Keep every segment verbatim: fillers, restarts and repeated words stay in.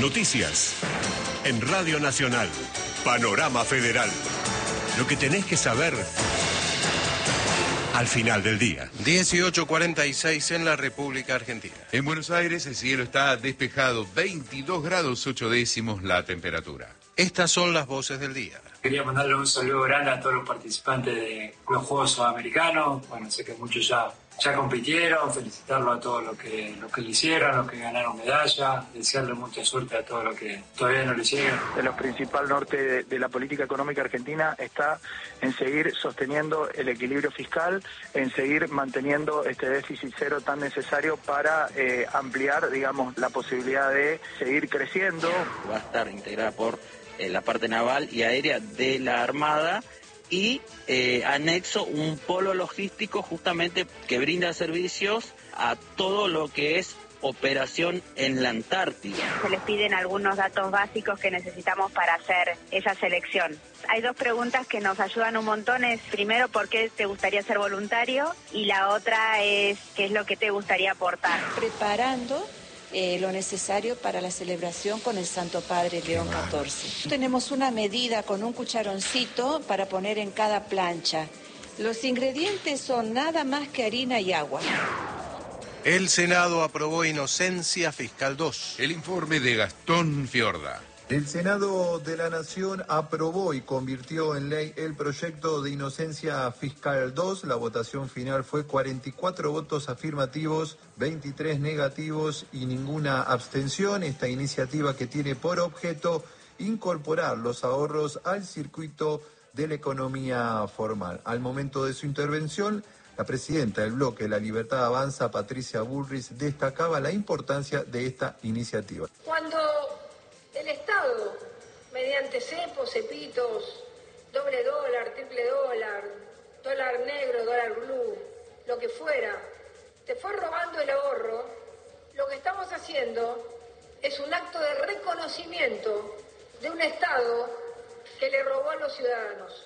Noticias. En Radio Nacional. Panorama Federal. Lo que tenés que saber al final del día. dieciocho cuarenta y seis en la República Argentina. En Buenos Aires el cielo está despejado, veintidós grados ocho décimos la temperatura. Estas son las voces del día. Quería mandarle un saludo grande a todos los participantes de los Juegos Sudamericanos. Bueno, sé que muchos ya, ya compitieron, felicitarlos a todos los que, los que lo hicieron, los que ganaron medalla, desearle mucha suerte a todos los que todavía no lo hicieron. El principal norte de, de la política económica argentina está en seguir sosteniendo el equilibrio fiscal, en seguir manteniendo este déficit cero tan necesario para eh, ampliar, digamos, la posibilidad de seguir creciendo. Va a estar integrada por eh, la parte naval y aérea de la Armada y eh, anexo un polo logístico justamente que brinda servicios a todo lo que es operación en la Antártida. Se les piden algunos datos básicos que necesitamos para hacer esa selección. Hay dos preguntas que nos ayudan un montón. Es primero, ¿por qué te gustaría ser voluntario? Y la otra es, ¿qué es lo que te gustaría aportar? Preparando Eh, lo necesario para la celebración con el Santo Padre León catorce. Tenemos una medida con un cucharoncito para poner en cada plancha. Los ingredientes son nada más que harina y agua. El Senado aprobó Inocencia Fiscal dos. El informe de Gastón Fiorda. El Senado de la Nación aprobó y convirtió en ley el proyecto de Inocencia Fiscal dos. La votación final fue cuarenta y cuatro votos afirmativos, veintitrés negativos y ninguna abstención. Esta iniciativa que tiene por objeto incorporar los ahorros al circuito de la economía formal. Al momento de su intervención, la presidenta del bloque La Libertad Avanza, Patricia Bullrich, destacaba la importancia de esta iniciativa. Cuando el Estado, mediante cepos, cepitos, doble dólar, triple dólar, dólar negro, dólar blue, lo que fuera, te fue robando el ahorro, lo que estamos haciendo es un acto de reconocimiento de un Estado que le robó a los ciudadanos.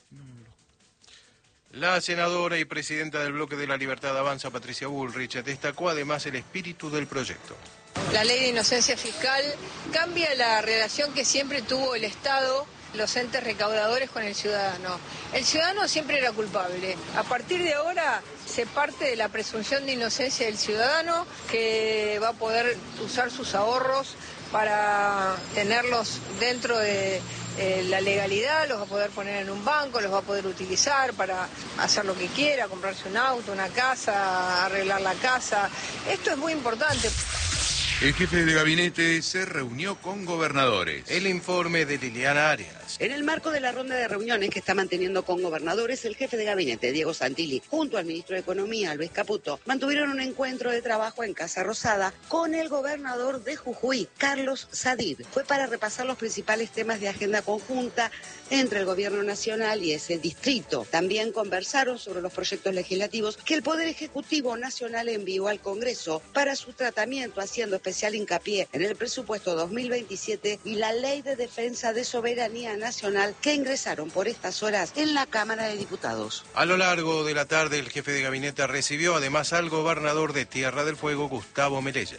La senadora y presidenta del bloque de La Libertad Avanza, Patricia Bullrich, destacó además el espíritu del proyecto. La ley de inocencia fiscal cambia la relación que siempre tuvo el Estado, los entes recaudadores con el ciudadano. El ciudadano siempre era culpable. A partir de ahora se parte de la presunción de inocencia del ciudadano, que va a poder usar sus ahorros para tenerlos dentro de eh, la legalidad, los va a poder poner en un banco, los va a poder utilizar para hacer lo que quiera, comprarse un auto, una casa, arreglar la casa. Esto es muy importante. El jefe de gabinete se reunió con gobernadores. El informe de Liliana Arias. En el marco de la ronda de reuniones que está manteniendo con gobernadores, el jefe de gabinete, Diego Santilli, junto al ministro de Economía, Luis Caputo, mantuvieron un encuentro de trabajo en Casa Rosada con el gobernador de Jujuy, Carlos Saadib. Fue para repasar los principales temas de agenda conjunta entre el gobierno nacional y ese distrito. También conversaron sobre los proyectos legislativos que el Poder Ejecutivo Nacional envió al Congreso para su tratamiento, haciendo especial hincapié en el presupuesto dos mil veintisiete y la Ley de Defensa de Soberanía Nacional que ingresaron por estas horas en la Cámara de Diputados. A lo largo de la tarde, el jefe de gabinete recibió además al gobernador de Tierra del Fuego, Gustavo Melella.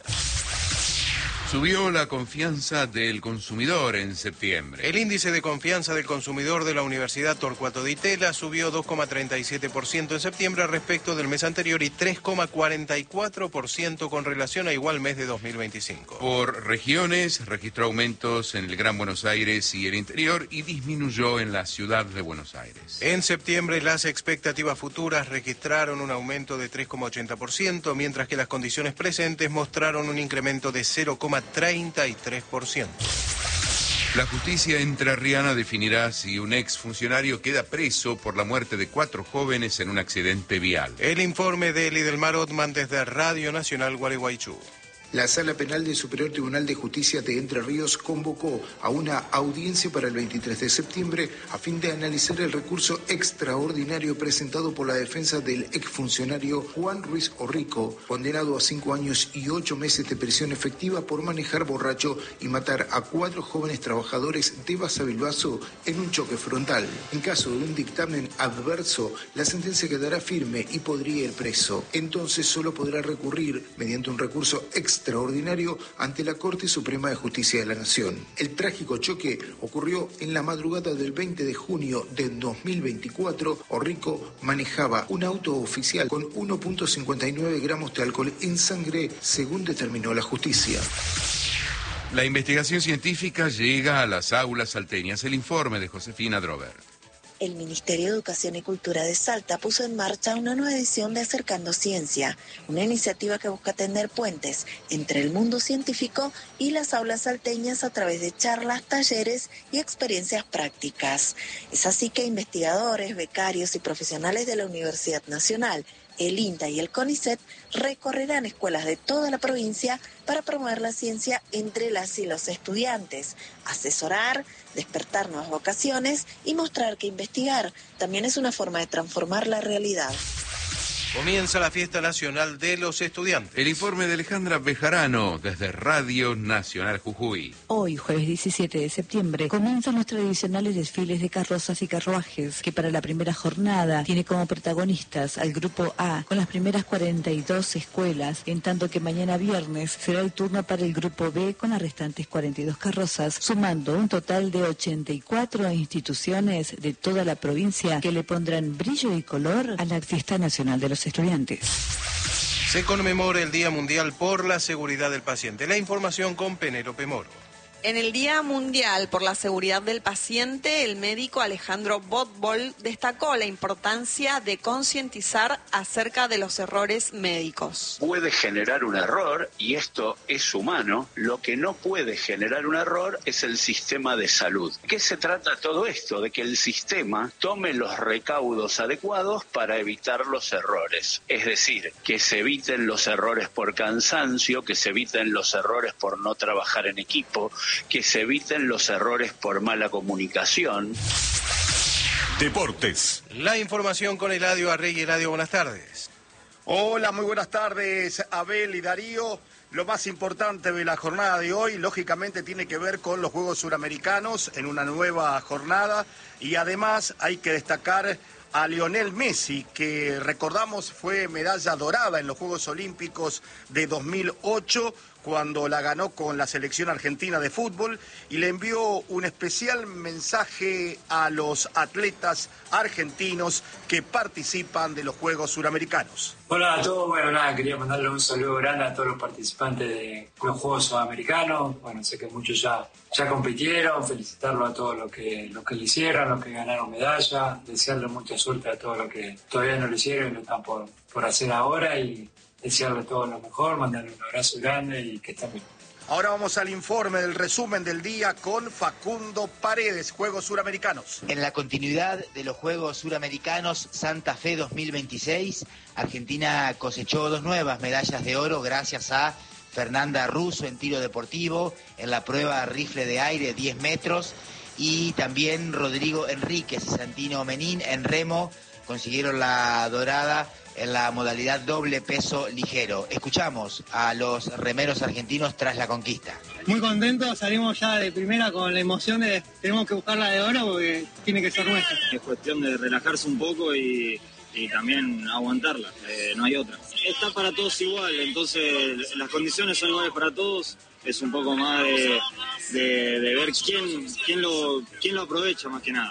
Subió la confianza del consumidor en septiembre. El índice de confianza del consumidor de la Universidad Torcuato Di Tella subió dos coma treinta y siete por ciento en septiembre respecto del mes anterior y tres coma cuarenta y cuatro por ciento con relación a igual mes de dos mil veinticinco. Por regiones, registró aumentos en el Gran Buenos Aires y el interior y disminuyó en la ciudad de Buenos Aires. En septiembre, las expectativas futuras registraron un aumento de tres coma ochenta por ciento, mientras que las condiciones presentes mostraron un incremento de cero coma treinta y tres por ciento. La justicia entrerriana definirá si un exfuncionario queda preso por la muerte de cuatro jóvenes en un accidente vial. El informe de Lidelmar Ottman desde Radio Nacional Gualeguaychú. La Sala Penal del Superior Tribunal de Justicia de Entre Ríos convocó a una audiencia para el veintitrés de septiembre a fin de analizar el recurso extraordinario presentado por la defensa del exfuncionario Juan Ruiz Orrico, condenado a cinco años y ocho meses de prisión efectiva por manejar borracho y matar a cuatro jóvenes trabajadores de Basavilbaso en un choque frontal. En caso de un dictamen adverso, la sentencia quedará firme y podría ir preso. Entonces solo podrá recurrir mediante un recurso extraordinario extraordinario ante la Corte Suprema de Justicia de la Nación. El trágico choque ocurrió en la madrugada del veinte de junio de dos mil veinticuatro. Orrico manejaba un auto oficial con uno punto cincuenta y nueve gramos de alcohol en sangre, según determinó la justicia. La investigación científica llega a las aulas salteñas. El informe de Josefina Drover. El Ministerio de Educación y Cultura de Salta puso en marcha una nueva edición de Acercando Ciencia, una iniciativa que busca tender puentes entre el mundo científico y las aulas salteñas a través de charlas, talleres y experiencias prácticas. Es así que investigadores, becarios y profesionales de la Universidad Nacional, el INTA y el CONICET recorrerán escuelas de toda la provincia para promover la ciencia entre las y los estudiantes, asesorar, despertar nuevas vocaciones y mostrar que investigar también es una forma de transformar la realidad. Comienza la fiesta nacional de los estudiantes. El informe de Alejandra Bejarano desde Radio Nacional Jujuy. Hoy, jueves diecisiete de septiembre, comienzan los tradicionales desfiles de carrozas y carruajes, que para la primera jornada tiene como protagonistas al Grupo A, con las primeras cuarenta y dos escuelas, en tanto que mañana viernes será el turno para el Grupo B con las restantes cuarenta y dos carrozas, sumando un total de ochenta y cuatro instituciones de toda la provincia que le pondrán brillo y color a la fiesta nacional de los estudiantes. Se conmemora el Día Mundial por la Seguridad del Paciente. La información con Penélope Moro. En el Día Mundial por la Seguridad del Paciente, el médico Alejandro Botbol destacó la importancia de concientizar acerca de los errores médicos. Puede generar un error, y esto es humano. Lo que no puede generar un error es el sistema de salud. ¿De qué se trata todo esto? De que el sistema tome los recaudos adecuados para evitar los errores. Es decir, que se eviten los errores por cansancio, que se eviten los errores por no trabajar en equipo, que se eviten los errores por mala comunicación. Deportes. La información con Eladio Arregui. Eladio, buenas tardes. Hola, muy buenas tardes, Abel y Darío. Lo más importante de la jornada de hoy, lógicamente, tiene que ver con los Juegos Suramericanos en una nueva jornada. Y además hay que destacar a Lionel Messi, que recordamos fue medalla dorada en los Juegos Olímpicos de dos mil ocho, cuando la ganó con la selección argentina de fútbol, y le envió un especial mensaje a los atletas argentinos que participan de los Juegos Suramericanos. Hola a todos, bueno, nada, quería mandarle un saludo grande a todos los participantes de los Juegos Sudamericanos. Bueno, sé que muchos ya, ya compitieron, felicitarlos a todos los que, los que lo hicieron, los que ganaron medalla, desearles mucha suerte a todos los que todavía no lo hicieron y lo están por, por hacer ahora, y desearle todo lo mejor, mandarle un abrazo grande y que estén bien. Ahora vamos al informe del resumen del día con Facundo Paredes, Juegos Suramericanos. En la continuidad de los Juegos Suramericanos Santa Fe dos mil veintiséis, Argentina cosechó dos nuevas medallas de oro gracias a Fernanda Russo en tiro deportivo, en la prueba rifle de aire diez metros, y también Rodrigo Enríquez y Santino Menín en remo consiguieron la dorada en la modalidad doble peso ligero. Escuchamos a los remeros argentinos tras la conquista. Muy contentos, salimos ya de primera con la emoción de tenemos que buscarla de oro porque tiene que ser nuestra. Es cuestión de relajarse un poco y, y también aguantarla, eh, no hay otra. Está para todos igual, entonces las condiciones son iguales para todos. Es un poco más de, de, de ver quién, quién, lo, quién lo aprovecha más que nada.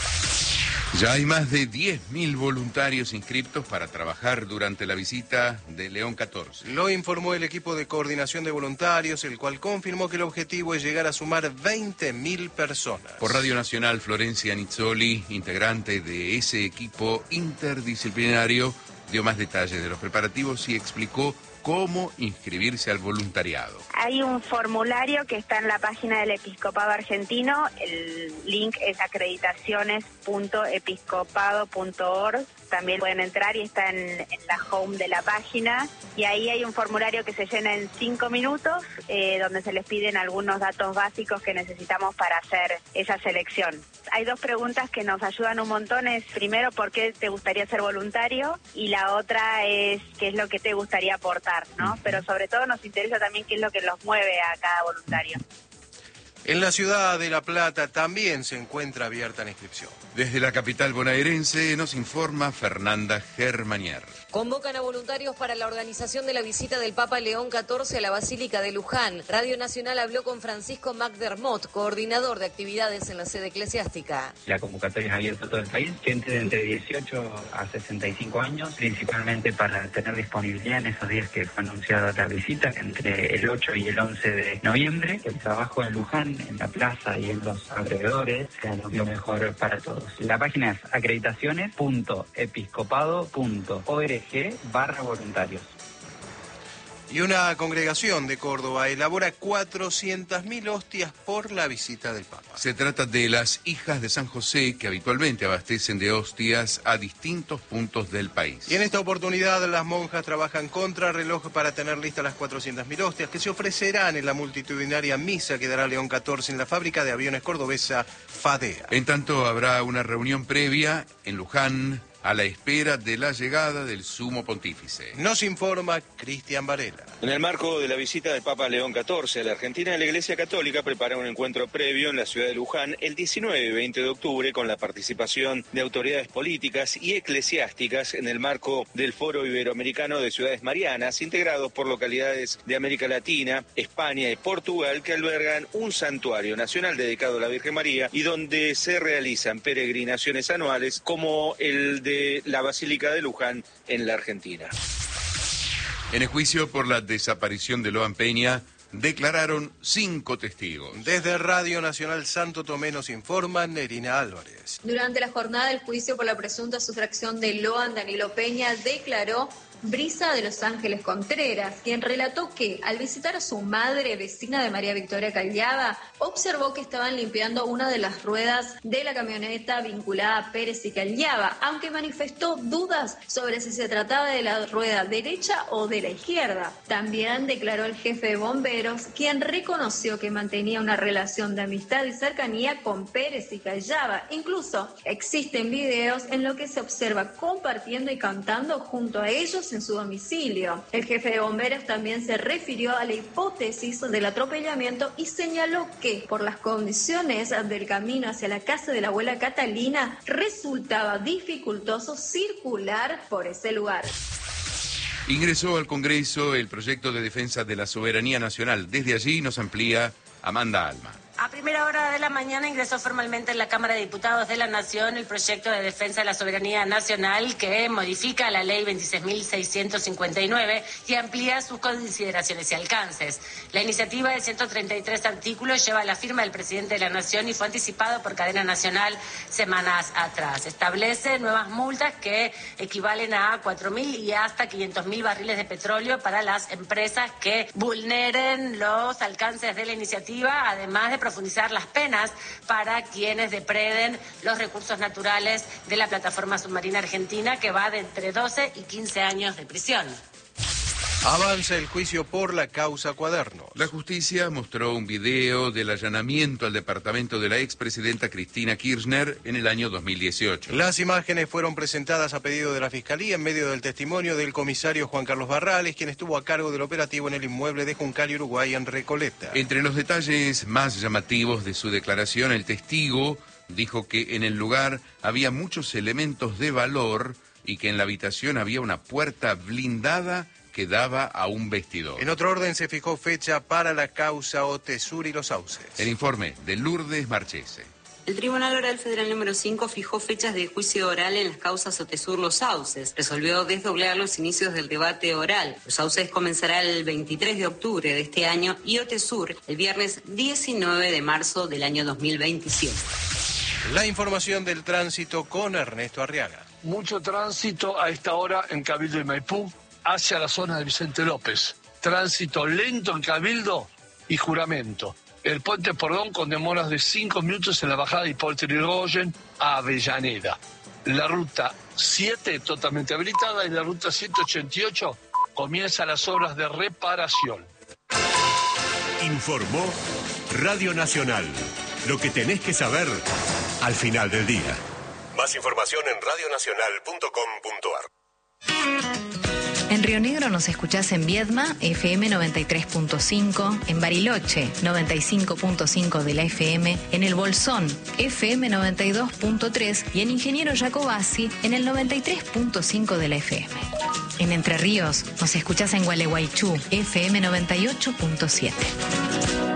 Ya hay más de diez mil voluntarios inscriptos para trabajar durante la visita de León catorce. Lo informó el equipo de coordinación de voluntarios, el cual confirmó que el objetivo es llegar a sumar veinte mil personas. Por Radio Nacional, Florencia Nizzoli, integrante de ese equipo interdisciplinario, dio más detalles de los preparativos y explicó cómo inscribirse al voluntariado. Hay un formulario que está en la página del Episcopado Argentino. El link es acreditaciones punto episcopado punto org. También pueden entrar y está en, en la home de la página. Y ahí hay un formulario que se llena en cinco minutos, eh, donde se les piden algunos datos básicos que necesitamos para hacer esa selección. Hay dos preguntas que nos ayudan un montón. Es primero, ¿por qué te gustaría ser voluntario? Y la otra es, ¿qué es lo que te gustaría aportar? ¿no? Pero sobre todo nos interesa también qué es lo que los mueve a cada voluntario. En la ciudad de La Plata también se encuentra abierta la inscripción. Desde la capital bonaerense nos informa Fernanda Germanier. Convocan a voluntarios para la organización de la visita del Papa León catorce a la Basílica de Luján. Radio Nacional habló con Francisco McDermott, coordinador de actividades en la sede eclesiástica. La convocatoria es abierta a todo el país, gente de entre dieciocho a sesenta y cinco años, principalmente para tener disponibilidad en esos días que fue anunciada la visita, entre el ocho y el once de noviembre. El trabajo en Luján, en la plaza y en los alrededores, sea lo mejor para todos. La página es acreditaciones punto episcopado punto org barra voluntarios. Y una congregación de Córdoba elabora cuatrocientas mil hostias por la visita del Papa. Se trata de las Hijas de San José, que habitualmente abastecen de hostias a distintos puntos del país. Y en esta oportunidad las monjas trabajan contra reloj para tener listas las cuatrocientas mil hostias que se ofrecerán en la multitudinaria misa que dará León catorce en la fábrica de aviones cordobesa FADEA. En tanto, habrá una reunión previa en Luján, a la espera de la llegada del sumo pontífice. Nos informa Cristian Varela. En el marco de la visita del Papa León catorce a la Argentina, la Iglesia Católica prepara un encuentro previo en la ciudad de Luján el diecinueve y veinte de octubre con la participación de autoridades políticas y eclesiásticas en el marco del Foro Iberoamericano de Ciudades Marianas, integrados por localidades de América Latina, España y Portugal, que albergan un santuario nacional dedicado a la Virgen María y donde se realizan peregrinaciones anuales como el de la Basílica de Luján en la Argentina. En el juicio por la desaparición de Loan Peña, declararon cinco testigos. Desde Radio Nacional Santo Tomé nos informa Nerina Álvarez. Durante la jornada del juicio por la presunta sustracción de Loan, Danilo Peña declaró Brisa de Los Ángeles Contreras, quien relató que al visitar a su madre, vecina de María Victoria Callaba, observó que estaban limpiando una de las ruedas de la camioneta vinculada a Pérez y Callaba, aunque manifestó dudas sobre si se trataba de la rueda derecha o de la izquierda. También declaró el jefe de bomberos, quien reconoció que mantenía una relación de amistad y cercanía con Pérez y Callaba. Incluso existen videos en los que se observa compartiendo y cantando junto a ellos en su domicilio. El jefe de bomberos también se refirió a la hipótesis del atropellamiento y señaló que por las condiciones del camino hacia la casa de la abuela Catalina resultaba dificultoso circular por ese lugar. Ingresó al Congreso el proyecto de defensa de la soberanía nacional. Desde allí nos amplía Amanda Alma. A primera hora de la mañana ingresó formalmente en la Cámara de Diputados de la Nación el proyecto de defensa de la soberanía nacional que modifica la ley veintiséis mil seiscientos cincuenta y nueve y amplía sus consideraciones y alcances. La iniciativa de ciento treinta y tres artículos lleva la firma del presidente de la Nación y fue anticipado por cadena nacional semanas atrás. Establece nuevas multas que equivalen a cuatro mil y hasta quinientos mil barriles de petróleo para las empresas que vulneren los alcances de la iniciativa, además de profundizar las penas para quienes depreden los recursos naturales de la plataforma submarina argentina, que va de entre doce y quince años de prisión. Avanza el juicio por la causa Cuadernos. La justicia mostró un video del allanamiento al departamento de la expresidenta Cristina Kirchner en el año dos mil dieciocho. Las imágenes fueron presentadas a pedido de la Fiscalía en medio del testimonio del comisario Juan Carlos Barrales, quien estuvo a cargo del operativo en el inmueble de Juncal y Uruguay en Recoleta. Entre los detalles más llamativos de su declaración, el testigo dijo que en el lugar había muchos elementos de valor y que en la habitación había una puerta blindada que daba a un vestidor. En otro orden se fijó fecha para la causa Otesur y Los Sauces. El informe de Lourdes Marchese. El Tribunal Oral Federal número cinco fijó fechas de juicio oral en las causas Otesur Los Sauces. Resolvió desdoblar los inicios del debate oral. Los Sauces comenzará el veintitrés de octubre de este año y Otesur el viernes diecinueve de marzo del año dos mil veintisiete. La información del tránsito con Ernesto Arriaga. Mucho tránsito a esta hora en Cabildo y Maipú hacia la zona de Vicente López. Tránsito lento en Cabildo y Juramento. El puente Pordón con demoras de cinco minutos en la bajada de Hipólito Yrigoyen a Avellaneda. La ruta siete totalmente habilitada y la ruta ciento ochenta y ocho comienza las obras de reparación. Informó Radio Nacional. Lo que tenés que saber al final del día. Más información en radio nacional punto com punto ar. En Río Negro nos escuchás en Viedma, F M noventa y tres punto cinco, en Bariloche, noventa y cinco punto cinco de la F M, en El Bolsón, F M noventa y dos punto tres y en Ingeniero Jacobasi, en el noventa y tres punto cinco de la F M. En Entre Ríos nos escuchás en Gualeguaychú, F M noventa y ocho punto siete.